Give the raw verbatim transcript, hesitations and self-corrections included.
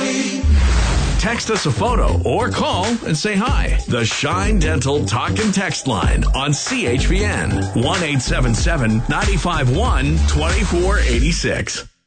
Joey. Text us a photo or call and say hi. The Shine Dental Talk and Text line on C H P N one eight seven seven, nine five one, two four eight six.